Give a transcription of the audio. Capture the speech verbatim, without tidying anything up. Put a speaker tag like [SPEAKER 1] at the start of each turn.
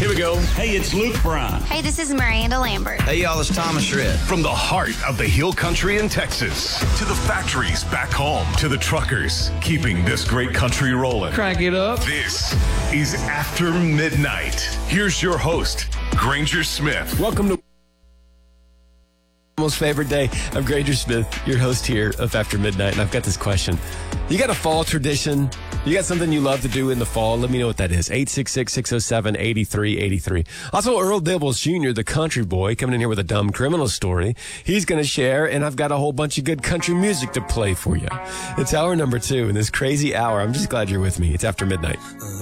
[SPEAKER 1] Here we go. Hey, it's Luke Bryan.
[SPEAKER 2] Hey, this is Miranda Lambert.
[SPEAKER 3] Hey, y'all, it's Thomas Rhett.
[SPEAKER 4] From the heart of the Hill Country in Texas to the factories back home to the truckers keeping this great country rolling.
[SPEAKER 1] Crank it up.
[SPEAKER 4] This is After Midnight. Here's your host, Granger Smith.
[SPEAKER 5] Welcome to most favorite day. I'm Granger Smith, your host here of After Midnight, and I've got this question. You got a fall tradition? You got something you love to do in the fall? Let me know what that is. eight six six, six oh seven, eight three eight three. Also, Earl Dibbles Junior, the country boy, coming in here with a dumb criminal story. He's going to share, and I've got a whole bunch of good country music to play for you. It's hour number two in this crazy hour. I'm just glad you're with me. It's After Midnight.